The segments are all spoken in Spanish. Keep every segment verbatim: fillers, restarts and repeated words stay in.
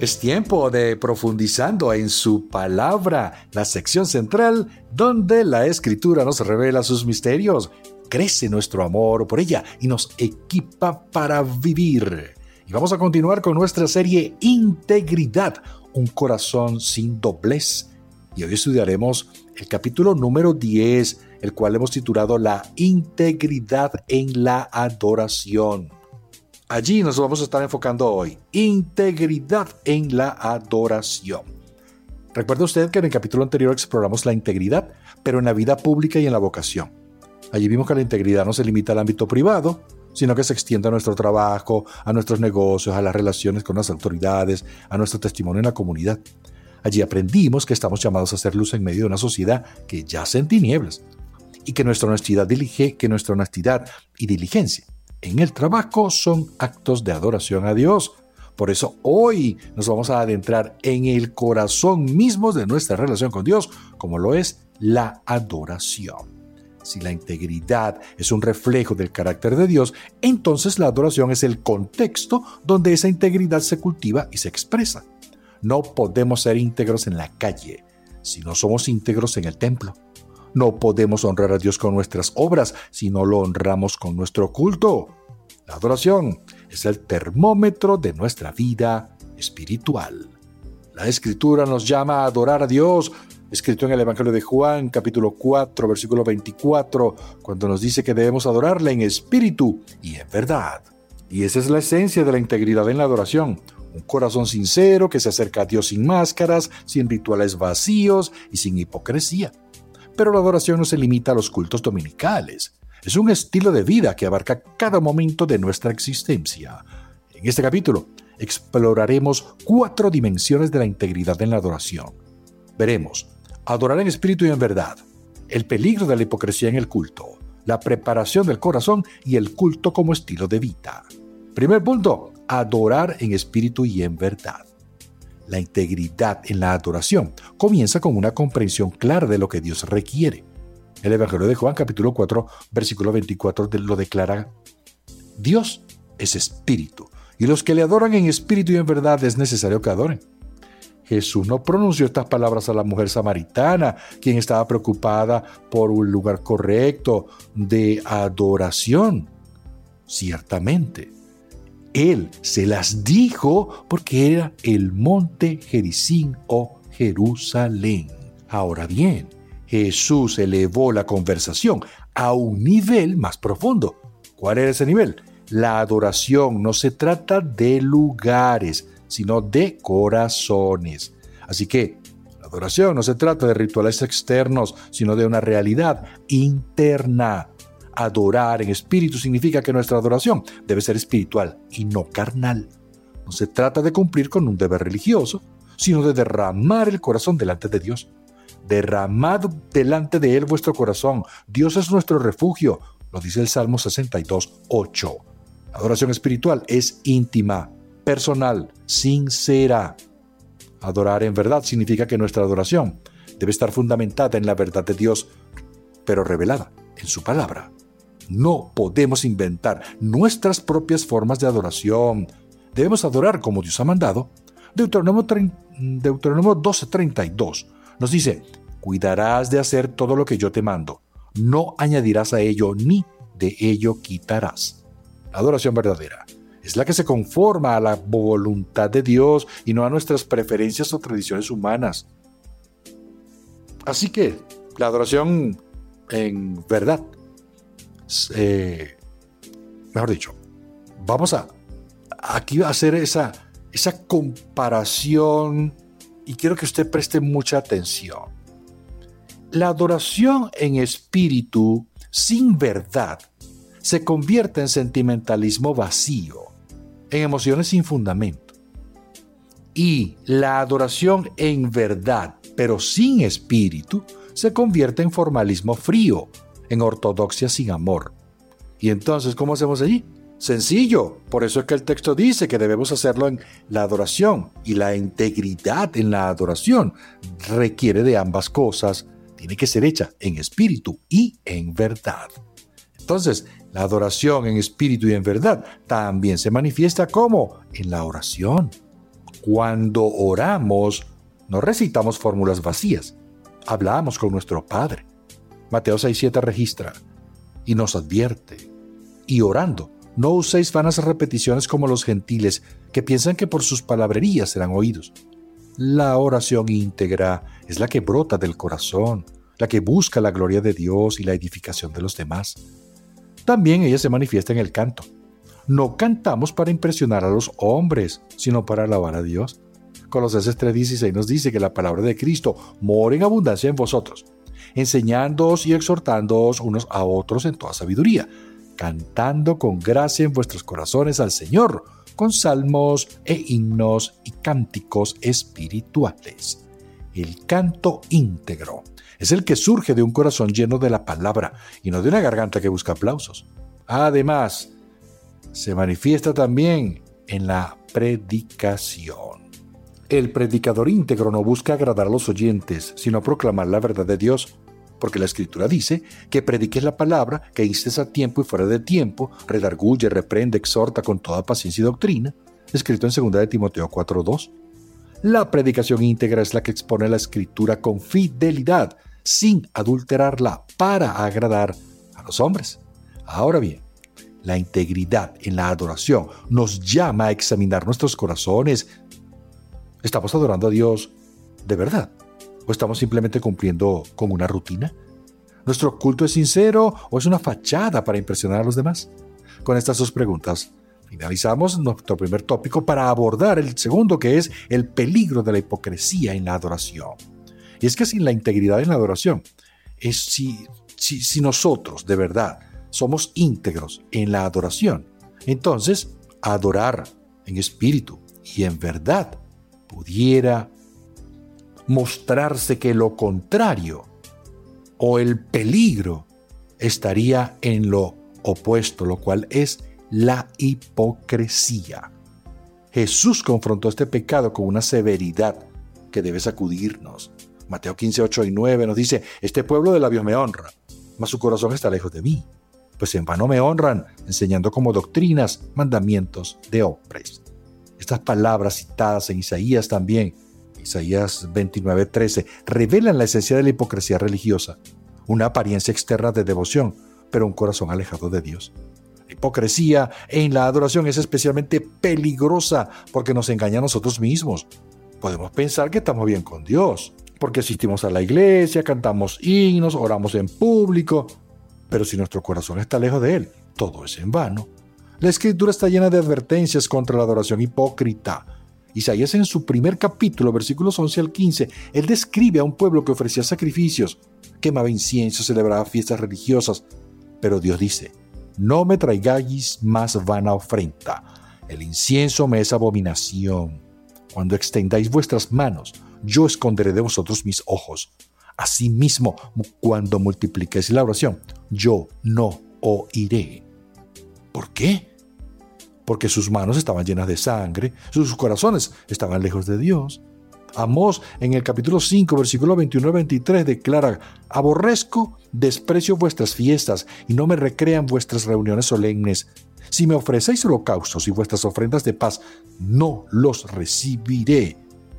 Es tiempo de Profundizando en su Palabra, la sección central donde la Escritura nos revela sus misterios, crece nuestro amor por ella y nos equipa para vivir. Y vamos a continuar con nuestra serie Integridad, un corazón sin doblez. Y hoy estudiaremos el capítulo número diez, el cual hemos titulado La integridad en la adoración. Allí nos vamos a estar enfocando hoy, integridad en la adoración. Recuerda usted que en el capítulo anterior exploramos la integridad, pero en la vida pública y en la vocación. Allí vimos que la integridad no se limita al ámbito privado, sino que se extiende a nuestro trabajo, a nuestros negocios, a las relaciones con las autoridades, a nuestro testimonio en la comunidad. Allí aprendimos que estamos llamados a hacer luz en medio de una sociedad que yace en tinieblas y que nuestra honestidad, dilige, que nuestra honestidad y diligencia en el trabajo son actos de adoración a Dios. Por eso hoy nos vamos a adentrar en el corazón mismo de nuestra relación con Dios, como lo es la adoración. Si la integridad es un reflejo del carácter de Dios, entonces la adoración es el contexto donde esa integridad se cultiva y se expresa. No podemos ser íntegros en la calle si no somos íntegros en el templo. No podemos honrar a Dios con nuestras obras si no lo honramos con nuestro culto. La adoración es el termómetro de nuestra vida espiritual. La Escritura nos llama a adorar a Dios, escrito en el Evangelio de Juan, capítulo cuatro, versículo veinticuatro, cuando nos dice que debemos adorarle en espíritu y en verdad. Y esa es la esencia de la integridad en la adoración. Un corazón sincero que se acerca a Dios sin máscaras, sin rituales vacíos y sin hipocresía. Pero la adoración no se limita a los cultos dominicales. Es un estilo de vida que abarca cada momento de nuestra existencia. En este capítulo exploraremos cuatro dimensiones de la integridad en la adoración. Veremos adorar en espíritu y en verdad, el peligro de la hipocresía en el culto, la preparación del corazón y el culto como estilo de vida. Primer punto, adorar en espíritu y en verdad. La integridad en la adoración comienza con una comprensión clara de lo que Dios requiere. El Evangelio de Juan, capítulo cuatro, versículo veinticuatro, lo declara: Dios es espíritu, y los que le adoran en espíritu y en verdad es necesario que adoren. Jesús no pronunció estas palabras a la mujer samaritana, quien estaba preocupada por un lugar correcto de adoración. Ciertamente, Él se las dijo porque era el monte Gerizim o Jerusalén. Ahora bien, Jesús elevó la conversación a un nivel más profundo. ¿Cuál era ese nivel? La adoración no se trata de lugares, sino de corazones. Así que la adoración no se trata de rituales externos, sino de una realidad interna. Adorar en espíritu significa que nuestra adoración debe ser espiritual y no carnal. No se trata de cumplir con un deber religioso, sino de derramar el corazón delante de Dios. Derramad delante de Él vuestro corazón. Dios es nuestro refugio, lo dice el Salmo sesenta y dos, ocho. La adoración espiritual es íntima, personal, sincera. Adorar en verdad significa que nuestra adoración debe estar fundamentada en la verdad de Dios, pero revelada en su palabra. No podemos inventar nuestras propias formas de adoración. Debemos adorar como Dios ha mandado. Deuteronomio, Deuteronomio doce, treinta y dos nos dice: cuidarás de hacer todo lo que yo te mando. No añadirás a ello ni de ello quitarás. La adoración verdadera es la que se conforma a la voluntad de Dios y no a nuestras preferencias o tradiciones humanas. Así que la adoración en verdad, eh, mejor dicho, vamos a aquí a hacer esa, esa comparación y quiero que usted preste mucha atención. La adoración en espíritu sin verdad se convierte en sentimentalismo vacío, en emociones sin fundamento. Y la adoración en verdad, pero sin espíritu, se convierte en formalismo frío, en ortodoxia sin amor. ¿Y entonces cómo hacemos allí? Sencillo, por eso es que el texto dice que debemos hacerlo en la adoración, y la integridad en la adoración requiere de ambas cosas, tiene que ser hecha en espíritu y en verdad. Entonces, la adoración en espíritu y en verdad también se manifiesta como en la oración. Cuando oramos, no recitamos fórmulas vacías. Hablamos con nuestro Padre. Mateo seis siete registra y nos advierte. Y orando, no uséis vanas repeticiones como los gentiles, que piensan que por sus palabrerías serán oídos. La oración íntegra es la que brota del corazón, la que busca la gloria de Dios y la edificación de los demás. También ella se manifiesta en el canto. No cantamos para impresionar a los hombres, sino para alabar a Dios. Colosenses tres dieciséis nos dice que la palabra de Cristo mora en abundancia en vosotros, enseñándoos y exhortándoos unos a otros en toda sabiduría, cantando con gracia en vuestros corazones al Señor, con salmos e himnos y cánticos espirituales. El canto íntegro es el que surge de un corazón lleno de la palabra y no de una garganta que busca aplausos. Además, se manifiesta también en la predicación. El predicador íntegro no busca agradar a los oyentes, sino proclamar la verdad de Dios, porque la Escritura dice que prediques la palabra, que instes a tiempo y fuera de tiempo, redarguye, reprende, exhorta con toda paciencia y doctrina, escrito en segunda de Timoteo cuatro dos. La predicación íntegra es la que expone la Escritura con fidelidad, sin adulterarla, para agradar a los hombres. Ahora bien, la integridad en la adoración nos llama a examinar nuestros corazones. ¿Estamos adorando a Dios de verdad? ¿O estamos simplemente cumpliendo con una rutina? ¿Nuestro culto es sincero o es una fachada para impresionar a los demás? Con estas dos preguntas finalizamos nuestro primer tópico para abordar el segundo, que es el peligro de la hipocresía en la adoración. Y es que sin la integridad en la adoración, es si, si, si nosotros de verdad somos íntegros en la adoración, entonces adorar en espíritu y en verdad pudiera mostrarse que lo contrario o el peligro estaría en lo opuesto, lo cual es la hipocresía. Jesús confrontó este pecado con una severidad que debe sacudirnos. Mateo quince, ocho y nueve nos dice: este pueblo de labios me honra, mas su corazón está lejos de mí, pues en vano me honran, enseñando como doctrinas mandamientos de hombres. Estas palabras citadas en Isaías también, Isaías veintinueve trece, revelan la esencia de la hipocresía religiosa, una apariencia externa de devoción, pero un corazón alejado de Dios. La hipocresía en la adoración es especialmente peligrosa porque nos engaña a nosotros mismos. Podemos pensar que estamos bien con Dios, porque asistimos a la iglesia, cantamos himnos, oramos en público, pero si nuestro corazón está lejos de Él, todo es en vano. La Escritura está llena de advertencias contra la adoración hipócrita. Isaías en su primer capítulo, versículos once al quince, él describe a un pueblo que ofrecía sacrificios, quemaba incienso, celebraba fiestas religiosas, pero Dios dice: no me traigáis más vana ofrenda, el incienso me es abominación. Cuando extendáis vuestras manos, yo esconderé de vosotros mis ojos. Asimismo, cuando multipliquéis la oración, yo no oiré. ¿Por qué? Porque sus manos estaban llenas de sangre, sus corazones estaban lejos de Dios. Amós, en el capítulo cinco, versículo veintiuno a veintitrés, declara: aborrezco, desprecio vuestras fiestas, y no me recrean vuestras reuniones solemnes. Si me ofrecéis holocaustos y vuestras ofrendas de paz, no los recibiré.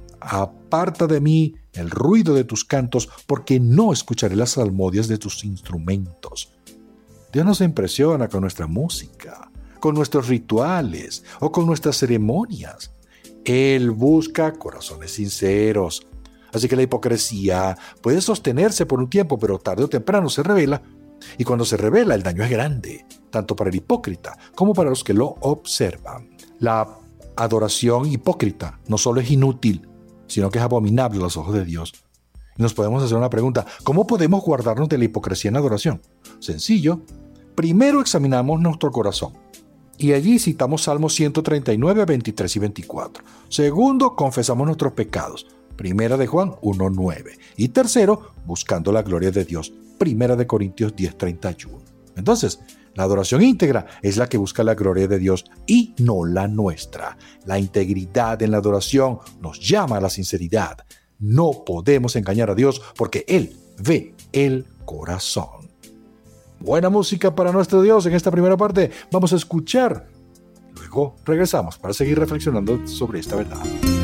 Aparta de mí el ruido de tus cantos, porque no escucharé las salmodias de tus instrumentos. Dios nos impresiona con nuestra música, con nuestros rituales o con nuestras ceremonias. Él busca corazones sinceros. Así que la hipocresía puede sostenerse por un tiempo, pero tarde o temprano se revela. Y cuando se revela, el daño es grande, tanto para el hipócrita como para los que lo observan. La adoración hipócrita no solo es inútil, sino que es abominable a los ojos de Dios. Y nos podemos hacer una pregunta: ¿cómo podemos guardarnos de la hipocresía en la adoración? Sencillo. Primero examinamos nuestro corazón. Y allí citamos Salmos ciento treinta y nueve, veintitrés y veinticuatro. Segundo, confesamos nuestros pecados. Primera de Juan uno nueve. Y tercero, buscando la gloria de Dios. Primera de Corintios diez treinta y uno. Entonces, la adoración íntegra es la que busca la gloria de Dios y no la nuestra. La integridad en la adoración nos llama a la sinceridad. No podemos engañar a Dios porque Él ve el corazón. Buena música para nuestro Dios en esta primera parte. Vamos a escuchar. Luego regresamos para seguir reflexionando sobre esta verdad.